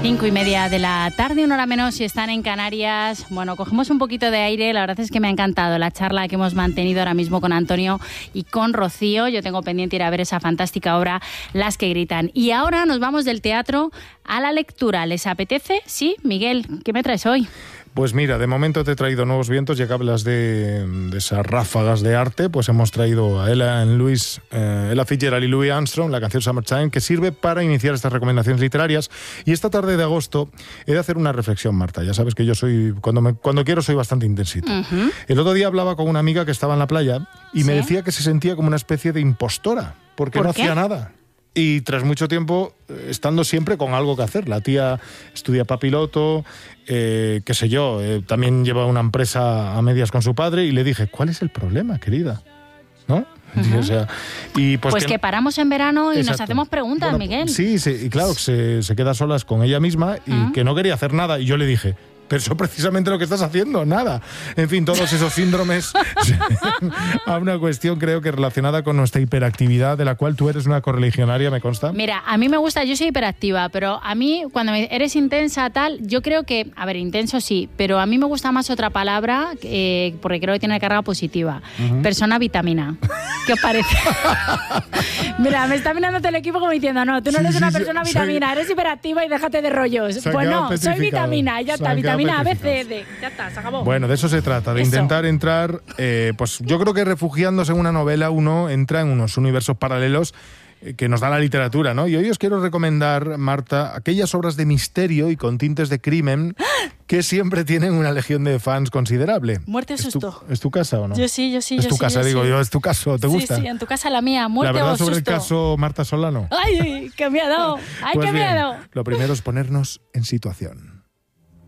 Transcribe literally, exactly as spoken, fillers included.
Cinco y media de la tarde, una hora menos si están en Canarias. Bueno, cogemos un poquito de aire. La verdad es que me ha encantado la charla que hemos mantenido ahora mismo con Antonio y con Rocío. Yo tengo pendiente ir a ver esa fantástica obra, Las que gritan. Y ahora nos vamos del teatro a la lectura. ¿Les apetece? Sí, Miguel, ¿qué me traes hoy? Pues mira, de momento te he traído Nuevos vientos, ya que hablas de, de esas ráfagas de arte, pues hemos traído a Ella, Louis, eh, Ella Fitzgerald y Louis Armstrong, la canción Summertime, que sirve para iniciar estas recomendaciones literarias. Y esta tarde de agosto he de hacer una reflexión, Marta. Ya sabes que yo soy, cuando, me, cuando quiero soy bastante intensito. Uh-huh. El otro día hablaba con una amiga que estaba en la playa y ¿sí? me decía que se sentía como una especie de impostora, porque ¿Por no qué? hacía nada. Y tras mucho tiempo, estando siempre con algo que hacer. La tía estudia para piloto, eh, qué sé yo, eh, también lleva una empresa a medias con su padre y le dije, ¿cuál es el problema, querida? ¿No? Uh-huh. O sea, y pues pues que, que paramos en verano y exacto. nos hacemos preguntas, bueno, Miguel. Sí, sí, y claro, se, se queda solas con ella misma y uh-huh. que no quería hacer nada. Y yo le dije, pero eso precisamente lo que estás haciendo, nada. En fin, todos esos síndromes a una cuestión creo que relacionada con nuestra hiperactividad, de la cual tú eres una correligionaria, me consta. Mira, a mí me gusta, yo soy hiperactiva, pero a mí cuando eres intensa tal, yo creo que, a ver, intenso sí, pero a mí me gusta más otra palabra, eh, porque creo que tiene carga positiva. Uh-huh. Persona vitamina. ¿Qué os parece? Mira, me está mirando todo el equipo como diciendo, no, tú no sí, eres sí, una persona sí, vitamina, soy... eres hiperactiva y déjate de rollos. Pues no, soy vitamina, ya está, vitamina. Vitamina A, B, C, D. Ya está, se acabó. Bueno, de eso se trata, de eso. intentar entrar, eh, pues yo creo que refugiándose en una novela uno entra en unos universos paralelos eh, que nos da la literatura, ¿no? Y hoy os quiero recomendar, Marta, aquellas obras de misterio y con tintes de crimen que siempre tienen una legión de fans considerable. Muerte o susto. ¿Es tu, ¿Es tu casa o no? Yo sí, yo sí. Es yo tu sí, casa, yo digo sí. yo, es tu caso, ¿te gusta? Sí, sí, en tu casa la mía, muerte o susto. La verdad o sobre susto. el caso Marta Solano. ¡Ay, qué miedo! ¡Ay, pues qué bien, miedo! Lo primero es ponernos en situación.